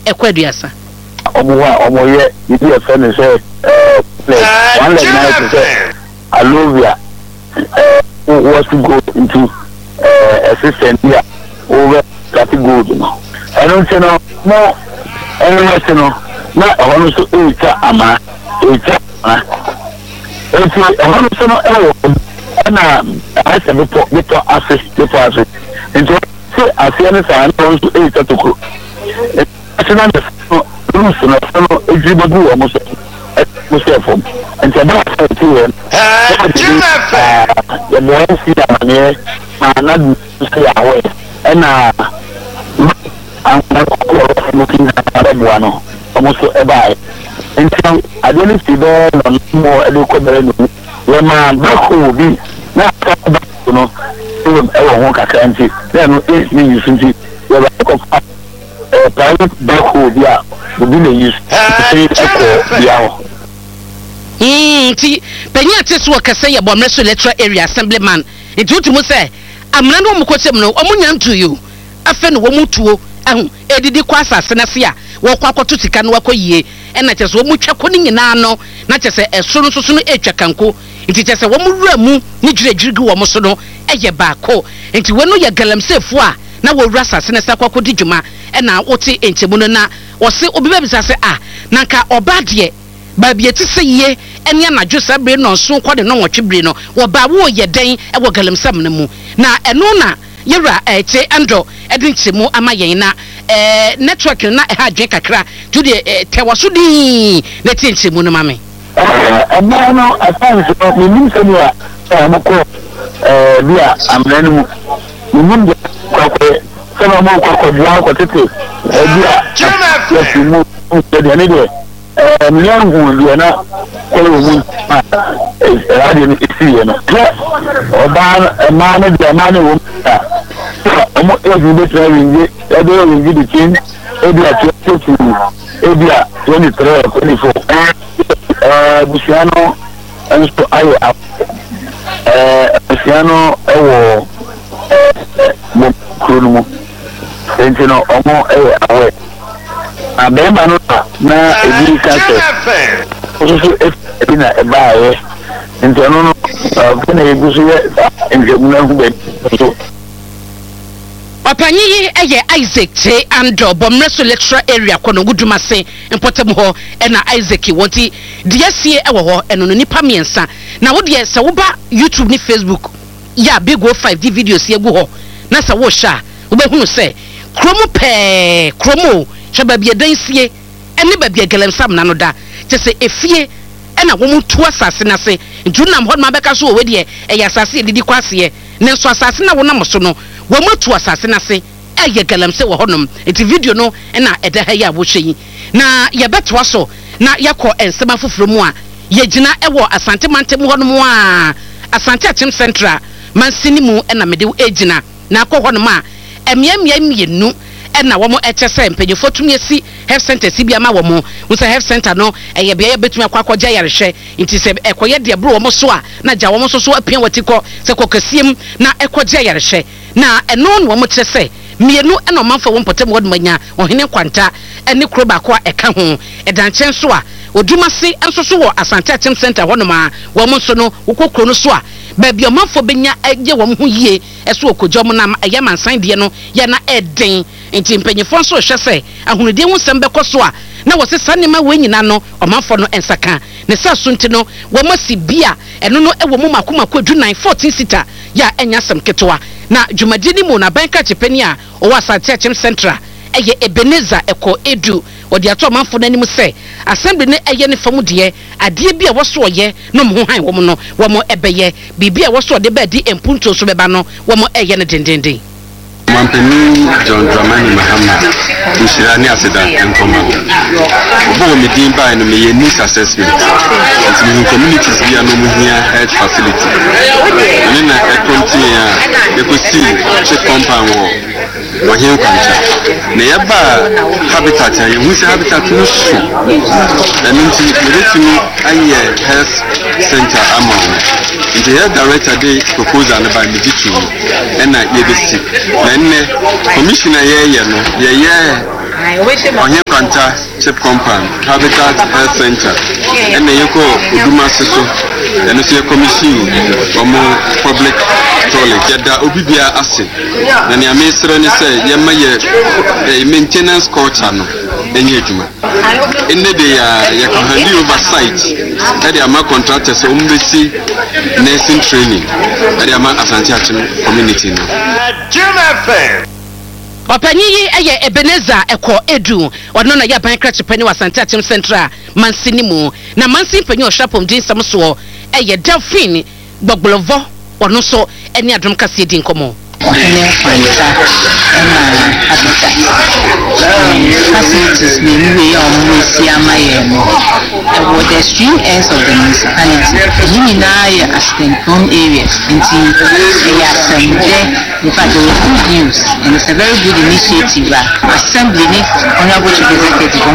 ekwaduasa omoye yidi e fe ne say one leg night say Alovia was to go into assistant here over that gold I don't say no na honest to ama if honest no na I said before assist into say asiane sa no to to ko national rules no ejibagu almost Musafom and about here. The boy see a man not say away and I'm looking at one almost a buy until I don't see there no more educated when my back will be not you know ever can't then it's me using the private back will be the use echo ti penya teso kase ye bomreso electoral area assemblyman nti utumu se amna no mukosem no omunya ntuyo afa no womutuo ahu edidi kwa asase na se a wo kwa kwato sika no akoyie ena kyese wo mutwa ko ni nyina no na kyese eso no soso no etwa kanko nti kyese wo muwura mu ni dwuradwurigi wo mo so no eye baako nti we no ye galamsefo a na wo wura asase na se kwakodi dwuma ena wote enchemu no na wo se obiba bisa se na nka obade baby eti se ye enya na dwosa bre no so kwade no nwotwebre no wo ba wo ye den e wo galamsam na mu na eno na yera eche ando edinchemu ama yen na network na ha dwen kakra to de tewaso din na tinchemu no mame ama no afanso no nim se no a mako bia amranu mu nim de kwakwe se no mo kwakwe bia kwatete bia yasimu de ne de Miangu Luana, Colonel Radio Isiana. Oban, a man of the man of almost every bit of the king, Ebia 23 or 24. Buciano and so I up. Buciano, Kurumu, Sentinel, Omo, away. Abemba no na ebi kase oso ebina ebae nti no no kana egusu ye njemuna hube so Opanyi eye Isaac che ando bomreso lecturer area kono gudumase importem ho na Isaac wonti DSC ewo ho eno no nipa miensa na wo de se wo ba YouTube ni Facebook ya big go 5D videos ye go ho na se wo sha wo be hunu se kromo Shababi adansie ene babia galamsam na no da kyese efie ena wo mutu asase na se njunam hɔ ma beka so we de eya asase didi kwase ne nso asase na wo nam so no wo mutu asase na se eye galamse wo hɔnom eti video no ena eda ha ya wo hweyi na ye betwa so na yakɔ ensema foforo mu a ye gina ɛwɔ asante mantem hɔnom a asante atem central mansini mu ena mede egina na akɔ hɔnom a emiamienu ena womo etese mpanyefo tumi esi health center si bia ma womo unsa health center no eye bia betumi akwakoja yarehwe nti se ekoye de bro womo so a na ja womo so apia watiko se kokasiem na ekoja yarehwe na eno no womo tese mienu ena manfa wo mpotem wodmanya ohene kwanta ene kroba ko eka ho edanchen so a odumase enso so wo asante atem center hono ma womo so no wokokro no so a ba bia manfo benya eje womo ho yie eso okojom na eye mansan de no ya na eden nti mpanyefo nso hwe se ahunudi hu sembe koso a na wo se sanema wenyina no omanfo no ensaka ne sa sunti no wo masi bia eno no ewo mu makomako adu 14 sita ya enya sem ketoa na dwumadini mu na banka chepani a o wasate achem central eye Ebenezer eko edu odi ato omanfo nanim se assembly ne eye ne famu de ade bia wo so oye no mo han wo mo no wo mo ebeye bibia wo so de ba di empunto so beba no wo mo eye ne dendenden Mampeni John Dramani Mahama Ushirani Aseda Nkoma Obo medin ba no me needs assessment in communities we are no here health facility and na ekontia we could see check compound wo here kwanta na yaba habitat ya we see habitat no so and nti we aye health center amount the health director dey proposal na by Meditu and na yebesi na commissioner ye no ye Kwanta Chip Compound, Habitat Health Center, and the Yoko Uduma Siso, and the Commission for more public toilet. Yada Ubibia Acid, and the American say, Yamaye, a maintenance culture. In the day, you can handle oversight. That they are my contractors, Umbisi nursing training. That they are my Asante community. Opanyi eye Ebenezer eko edu ono na ya ban kra chepani wa Asante Atem Central Mansini mu na Mansin panyi oshapom din samso eye Delphine Gbogbolovo ono so eni adom kase din komo facilities may almost see about the extreme ends of the municipality. In assistant areas, in fact, there was good news, and it's a very good initiative. Assembly, Honorable Chief Executive,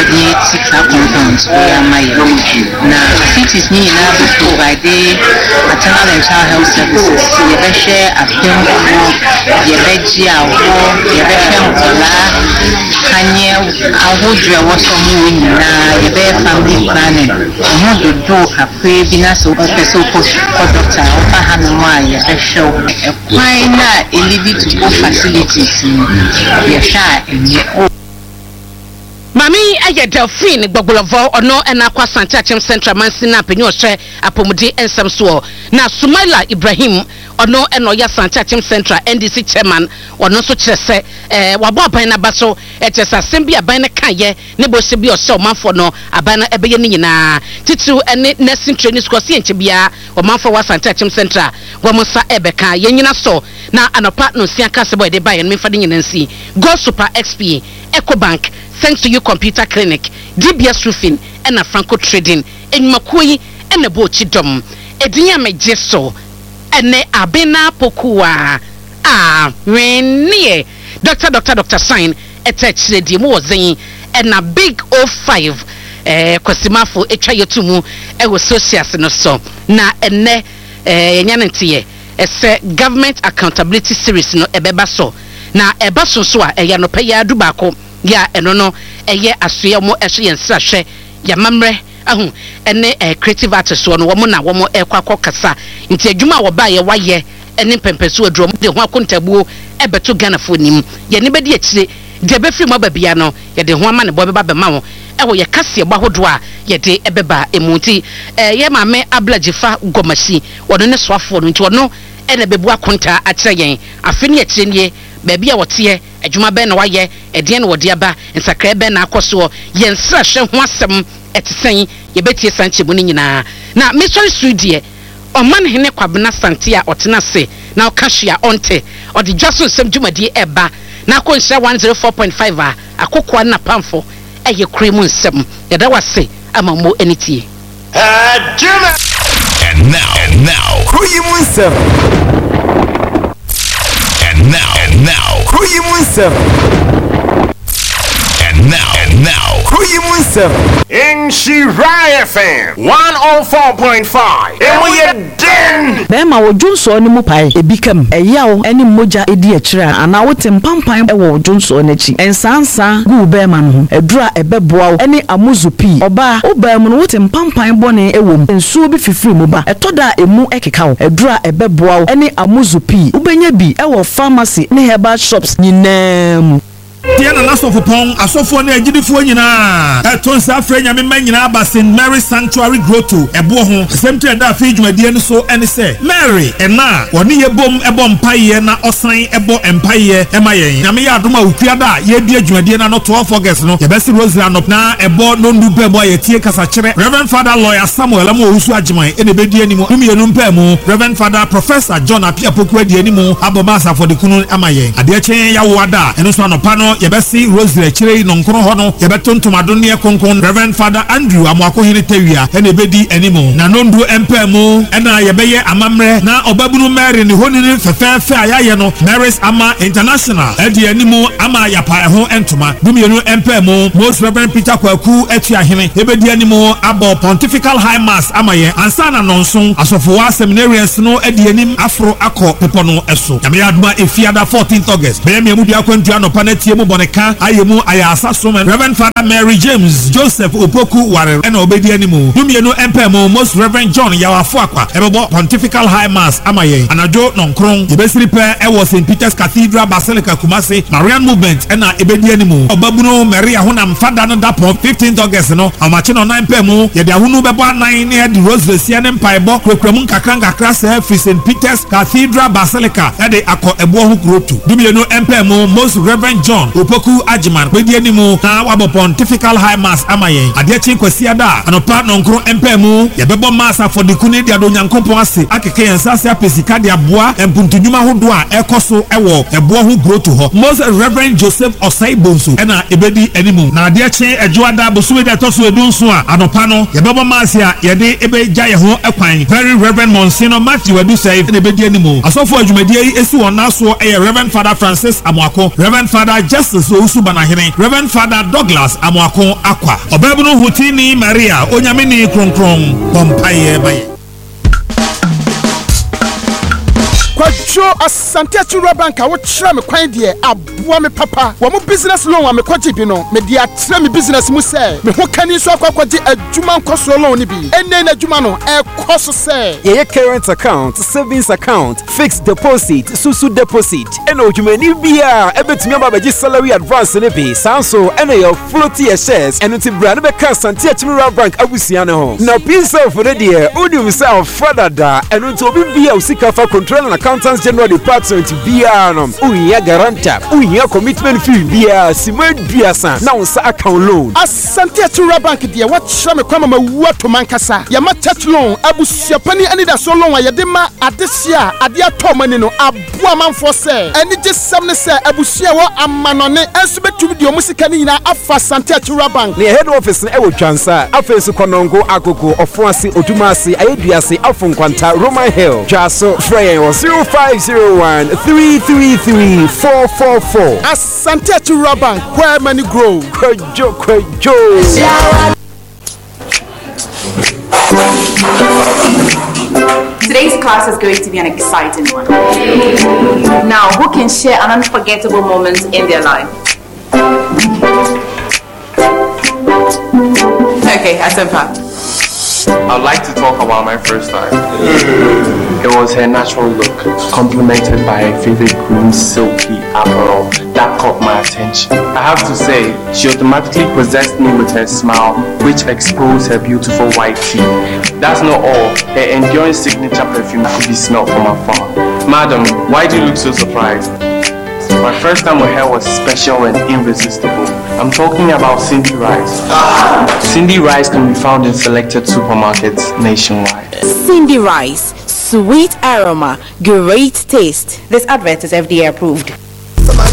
now cities need to provide maternal and child health services. You share a film, you Kanye, I would was some family planning. I want to do a pre-business or special doctor or Hanamaya show. Why not a living to go facilities in your shy and your Mami aya Delphine Gbogbolovo ono ena kwa Asante Atem Central Mansina penyo hwe apomudi ensam so na Sumaila Ibrahim ono eno ya Asante Atem Central NDC chairman ono so kyerese wabo aban na baso kyerese assembly aban na kaye ne bo se bi o se omanfo no aban na ebeye ni nyina titu ene nursing training school se enche bia omanfo wa Asante Atem Central wo musa ebeka ye nyina so na anopa no sia ka se boy de baye me fa de nyina nsi Go Super XP Ecobank Thanks to you computer clinic, DBS roofing, and a Franco trading, and Makui and a bochidom. Edinya mejeso, and ne abena pokua. When near Dr. Sign, a touch the more zing, and a big 05 Cosimafo, a chayotumu, a was socias no so. Na ene yanantie, a say government accountability series no ebebaso. Na ebaso so a yanopeya dubako. Ya enono eye asoya mo ehye ensahwe ya mamre ahu ene creative artist wo no wo na wo mo ekwakọ kasa nti adwuma wo ba ye waye ene pempeso aduro de ho akontabuo ebeto Ghana fonim ye ne bedi akire de befiri mo babia no ye de ho ama ne bo beba bema wo ewo ye kase gba hodo a ye de ebeba emunti ye mame ablajifa gomashi wono ne soafo no nti wono ene bebu akonta akire yen afeni akire nie baby a wote adwuma ben na waye ede na wode aba nsakra ben na akoso yensra hwe ho asem etesen ye betie sanche mu nyina na mystery studio oman hene kwabena sante a otena se na okahia onte ode dwaso nsem dwumadi eba na akonhia 104.5 a akokwa na pamfo eye kremu nsem yeda wase amammo enitie and now kremu nsem And now, Kruyimunsem. And now, Kruyimunsem. In Shiraya FM 104.5. And we are done. Bema wo Junso ni mupai ebikam eyawo eni moja edi akira ana wo tempampan e wo Junso n'echi ensansa gu bema no edura ebeboa eni amuzupi oba obam no wo tempampan bone ewom ensuo bi fifiri mu ba etoda emu ekeka edura ebeboa eni amuzupi ubenya bi e wo pharmacy ne herbal shops nyinam Tiana last of upon asofo na agidifo nyina etonsa afrenya memma nyina ba St Mary Sanctuary Grotto ebo ho semtre da afi dwumadie no so ene se Mary ena woni yebom ebo mpaye na osan ebo empaye emayen na me ya adoma okua da ye bia dwumadie na no 12 August no yebesi Rosary anop na ebo no ndu bebo ye tie kasa kire Reverend Father Lawyer Samuel Amo Osu Ajiman ene bedi animu numienu mpemu Reverend Father Professor John Apiapoku adi animu abomasa for the kunu amayen ade chen ya wada eno so anopa no yebesi Rosary chire no nkoro ho no yebetontomado ne konkon Reverend Father Andrew Amwako hene tawia ene bedi animu na no ndu mpemu ena yebeye amamre na obabunu Mary ni honini fefefe ayaye no Mary's Ama International edi animu ama yapa ho entoma dumienu mpemu Most Reverend Peter Kwaku etua hene ebedi animu abo Pontifical High Mass amaye ansana nonson asofowa seminarians no edi anim afro akọ pepo no eso yame aduma efiada 14th August be me mu dia kwantua no panetiem boboneka ayemu ayasa somen Reverend Father Mary James Joseph Opoku ware ena obedi animu dumienu empemo Most Reverend John Yawafo akwa ebebo Pontifical High Mass amaye anajo nonkron ebesiri pe ewo St Peter's Cathedral Basilica Kumasi Marian Movement ena ebedi animu obabuno Maria honam fada no dapo 15th August no amache no 9 pemu ye de ahunu bebo 9 ne de Rose Vesia ne mpaibo kwekwamu kakra se St Peter's Cathedral Basilica ede akọ ebo ho grotu dumienu empemo Most Reverend John Opoku Ajiman bedi animu na wabo Pontifical High Mass amaye adechi kwasiada anopa nonkron empemu ye bebo massa for the kuni dia do nyankopon ase akeke ensase apesika dia boa empuntunuma hodo a ekoso ewo ebo ho grotu ho Most Reverend Joseph Osai Bonso ena ebedi animu na adechi ejuada bosuwe da toso edunso a anopa no ye bebo massa a ye de ebeja ye ho ekwan Very Reverend Monsignor Matthew Adusai na ebedi animu asofo adwumadi yi esi wona so Reverend Father Francis Amoako Reverend Father Justice Ousu Banahene Reverend Father Douglas Amoako Akwa Obabunu Hutini Maria Onyamini Kronkron Pompaye Baye Kwajo Asante Achura Bank a wokyerɛ me kwan deɛ aboa me papa wo mo business loan a me kwaji bi no me dia kyerɛ me business mu sɛ me ho kani so akwaje adwuma nkoso loan ni bi enne na adwuma no ekoso sɛ ye current account savings account fixed deposit susu deposit eno odwumani bia ebetumi ababaji salary advance ne bi sanso eno your floaty shares eno ti bra ne be ka Asante Achura Bank abusia ne ho na piece of the dear udi himself father da eno to obi bia usika fa control na Accountants General Department BR no uya guarantor uya commitment fee BR Simon Biasa na unsa account loan Asante Achura Bank dia wakyerɛ me kwama mawuwa to mankasa ya ma church loan abusuapani ani da so loan ya de ma adesia ade atomani no aboa manfo sɛ ani gisam ne sɛ abusua wo amanone enso betumi de omusika ni nyina afa Asante Achura Bank ne head office na ewo twansa afesu konongo akoko ofoase odumase ayeduase afonkwanta Roman Hill twaso frey 0501-333-444 Asante Achura Bank where money grow kwajo Today's class is going to be an exciting one. Now, who can share an unforgettable moment in their life? Okay, Asempa. I'd like to talk about my first time. It was her natural look, complemented by her favorite green silky apparel that caught my attention. I have to say, she automatically possessed me with her smile, which exposed her beautiful white teeth. That's not all. Her enduring signature perfume could be smelled from afar. Madam, why do you look so surprised? My first time with her was special and irresistible. I'm talking about Cindy Rice. Cindy Rice can be found in selected supermarkets nationwide. Cindy Rice, sweet aroma, great taste. This advert is FDA approved.